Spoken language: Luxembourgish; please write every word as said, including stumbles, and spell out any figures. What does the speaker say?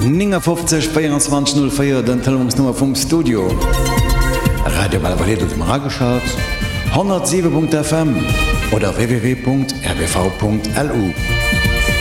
fünfzig vierundzwanzig null vier den Telefonsnummer vom Studio. Radio Valladolid und Marageschaut, hundertsieben Punkt F M oder w w w Punkt r b v Punkt l u.